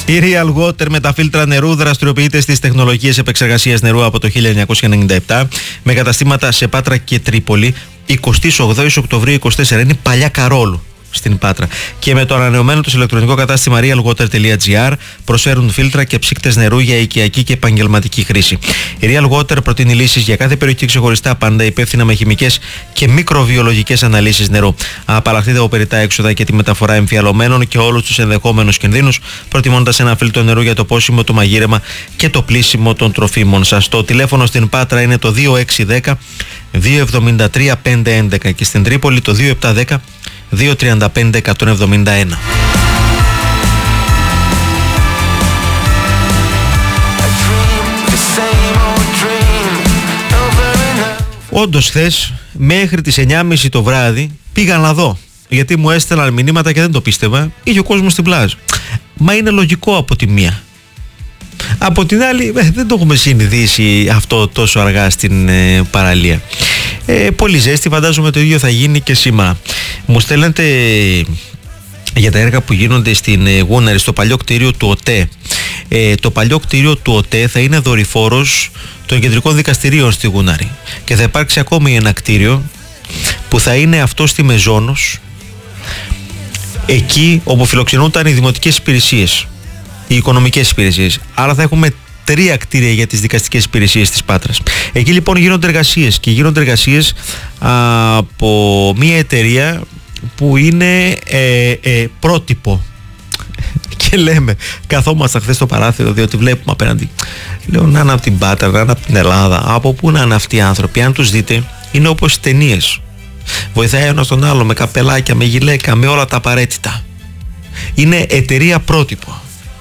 Η Real Water με τα φίλτρα νερού δραστηριοποιείται στις τεχνολογίες επεξεργασίας νερού από το 1997 με καταστήματα σε Πάτρα και Τρίπολη. 28 Οκτωβρίου 24 είναι παλιά Καρόλου στην Πάτρα. Και με το ανανεωμένο τους ηλεκτρονικό κατάστημα realwater.gr προσφέρουν φίλτρα και ψύκτες νερού για οικιακή και επαγγελματική χρήση. Η Real Water προτείνει λύσεις για κάθε περιοχή ξεχωριστά, πάντα υπεύθυνα με χημικές και μικροβιολογικές αναλύσεις νερού. Απαλλαχτείτε από περιττά έξοδα και τη μεταφορά εμφιαλωμένων και όλους τους ενδεχόμενους κινδύνους, προτιμώντας ένα φίλτρο νερού για το πόσιμο, το μαγείρεμα και το πλύσιμο των τροφίμων σας. Το τηλέφωνο στην Πάτρα είναι το 2610 273 511 και στην Τρίπολη το 2710 235-171. Όντως χθες μέχρι τις 9.30 το βράδυ πήγα να δω, γιατί μου έστελναν μηνύματα και δεν το πίστευα. Είχε ο κόσμος στην πλάζ. Μα είναι λογικό από τη μία. Από την άλλη δεν το έχουμε συνηθίσει αυτό τόσο αργά στην παραλία. Πολύ ζέστη, φαντάζομαι το ίδιο θα γίνει και σήμερα. Μου στέλνετε για τα έργα που γίνονται στην Γούναρη, στο παλιό κτίριο του ΟΤΕ. Το παλιό κτίριο του ΟΤΕ θα είναι δορυφόρος των κεντρικών δικαστηρίων στη Γούναρη. Και θα υπάρξει ακόμη ένα κτίριο που θα είναι αυτό στη Μεζόνος, εκεί όπου φιλοξενούνταν οι δημοτικές υπηρεσίες, οι οικονομικές υπηρεσίες. Άρα θα έχουμε 3 κτίρια για τις δικαστικές υπηρεσίες της Πάτρας. Εκεί λοιπόν γίνονται εργασίες και γίνονται εργασίες από μια εταιρεία που είναι πρότυπο. Και λέμε, καθόμαστε χθες στο παράθυρο, διότι βλέπουμε απέναντι. Λέω, να είναι από την Πάτρα, να είναι από την Ελλάδα, από πού να είναι αυτοί οι άνθρωποι. Αν τους δείτε, είναι όπως στις ταινίες. Βοηθάει ένας τον άλλο με καπελάκια, με γυλαίκα, με όλα τα απαραίτητα. Είναι εταιρεία πρότυπο.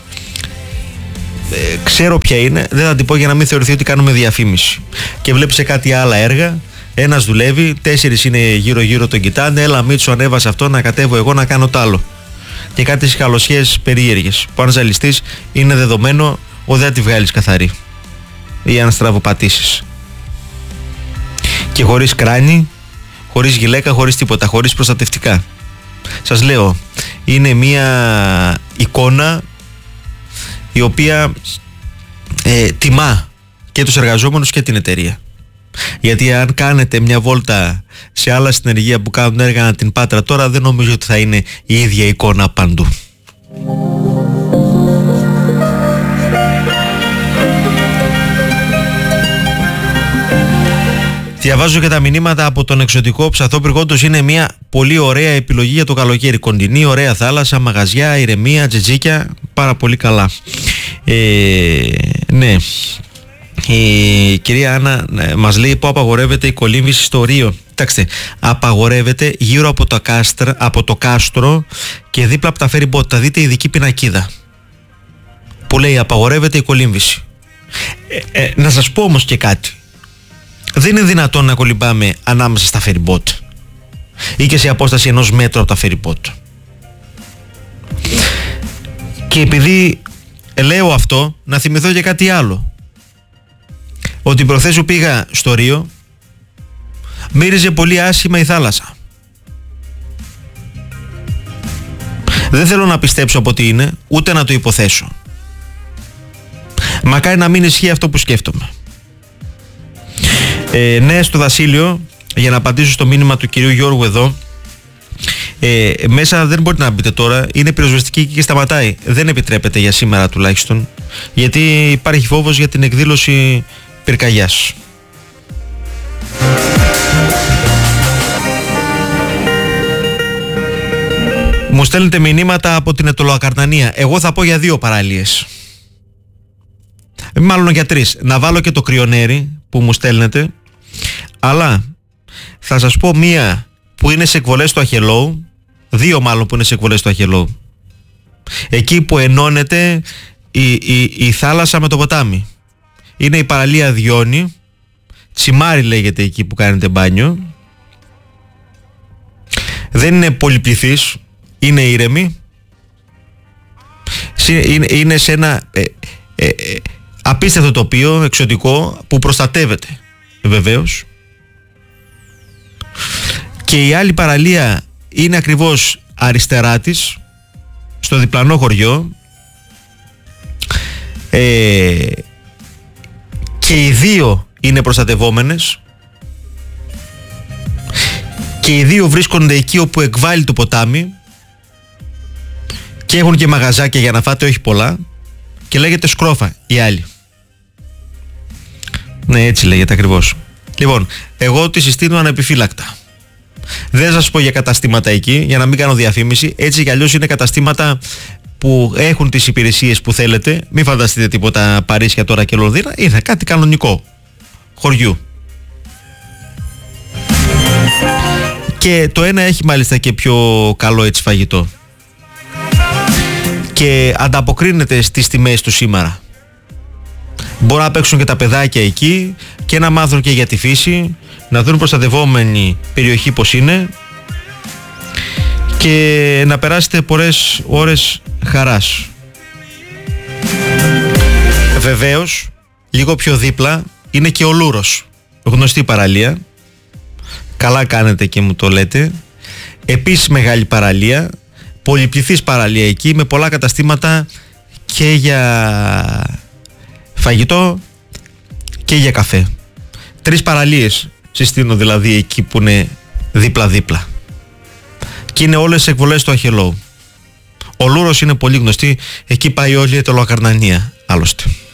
Ξέρω ποια είναι, δεν θα την πω για να μην θεωρηθεί ότι κάνουμε διαφήμιση. Και βλέπεις σε κάτι άλλα έργα, ένας δουλεύει, 4 είναι γύρω-γύρω τον κοιτάνε. Έλα Μίτσο, ανέβασε αυτό, να κατέβω εγώ να κάνω τ' άλλο. Και κάτι σχαλωσιές περίεργες που αν ζαλιστείς είναι δεδομένο ότι δεν τη βγάλεις καθαρή ή αν στραβοπατήσεις. Και χωρίς κράνη, χωρίς γυλαίκα, χωρίς τίποτα, χωρίς προστατευτικά. Σας λέω, είναι μια εικόνα η οποία τιμά και τους εργαζόμενους και την εταιρεία. Γιατί αν κάνετε μια βόλτα σε άλλα συνεργεία που κάνουν έργα την Πάτρα τώρα, δεν νομίζω ότι θα είναι η ίδια εικόνα παντού. Διαβάζω και τα μηνύματα από τον εξωτικό Ψαθόπυργο. Όντως είναι μια πολύ ωραία επιλογή για το καλοκαίρι. Κοντινή, ωραία θάλασσα, μαγαζιά, ηρεμία, τζετζίκια. Πάρα πολύ καλά. Ναι. Η κυρία Άννα μας λέει που απαγορεύεται η κολύμβηση στο Ρίο. Κοιτάξτε, απαγορεύεται γύρω από το κάστρο και δίπλα από τα ferry boat. Θα δείτε ειδική πινακίδα που λέει απαγορεύεται η κολύμβηση. Να σας πω όμως και κάτι. Δεν είναι δυνατόν να κολυμπάμε ανάμεσα στα ferry boat ή και σε απόσταση 1 μέτρου από τα ferry boat. Και επειδή λέω αυτό, να θυμηθώ και κάτι άλλο. Ότι προχθές που πήγα στο Ρίο, μύριζε πολύ άσχημα η θάλασσα. Δεν θέλω να πιστέψω από τι είναι, ούτε να το υποθέσω. Μακάρι να μην ισχύει αυτό που σκέφτομαι. Ναι, στο Δασίλειο, για να απαντήσω στο μήνυμα του κυρίου Γιώργου εδώ, μέσα δεν μπορείτε να μπείτε τώρα, είναι πυροσβεστική και σταματάει. Δεν επιτρέπεται για σήμερα τουλάχιστον, γιατί υπάρχει φόβος για την εκδήλωση πυρκαγιάς. Μου στέλνετε μηνύματα από την Αιτωλοακαρνανία. Εγώ θα πω για 2 παραλίες. Μάλλον για 3. Να βάλω και το Κρυονέρι που μου στέλνετε. Αλλά θα σας πω μία που είναι σε εκβολές του Αχελώου. 2 μάλλον που είναι σε εκβολές του Αχελώου. Εκεί που ενώνεται η θάλασσα με το ποτάμι. Είναι η παραλία Διόνη. Τσιμάρι λέγεται εκεί που κάνετε μπάνιο. Δεν είναι πολυπληθής. Είναι ήρεμη. Είναι σε ένα απίστευτο τοπίο, εξωτικό, που προστατεύεται βεβαίως. Και η άλλη παραλία είναι ακριβώς αριστερά της, στο διπλανό χωριό, Και οι δύο είναι προστατευόμενες και οι δύο βρίσκονται εκεί όπου εκβάλλει το ποτάμι και έχουν και μαγαζάκια για να φάτε, όχι πολλά, και λέγεται Σκρόφα η άλλη. Ναι, έτσι λέγεται ακριβώς. Λοιπόν, εγώ τη συστήνω ανεπιφύλακτα. Δεν θα σας πω για καταστήματα εκεί, για να μην κάνω διαφήμιση. Έτσι κι αλλιώς είναι καταστήματα που έχουν τις υπηρεσίες που θέλετε. Μην φανταστείτε τίποτα Παρίσια τώρα και Λονδίνα. Είναι κάτι κανονικό χωριού. Και το ένα έχει μάλιστα και πιο καλό έτσι φαγητό. Και ανταποκρίνεται στις τιμές του σήμερα. Μπορεί να παίξουν και τα παιδάκια εκεί και να μάθουν και για τη φύση, να δουν προστατευόμενη περιοχή πως είναι και να περάσετε πολλές ώρες χαράς. Βεβαίως, λίγο πιο δίπλα είναι και ο Λούρος, γνωστή παραλία. Καλά κάνετε και μου το λέτε. Επίσης μεγάλη παραλία, πολυπληθής παραλία εκεί, με πολλά καταστήματα και για φαγητό και για καφέ. 3 παραλίες συστήνω δηλαδή εκεί που είναι δίπλα-δίπλα. Και είναι όλες εκβολές του Αχελώου. Ο Λούρος είναι πολύ γνωστή, εκεί πάει όλη η Ετωλοκαρνανία άλλωστε.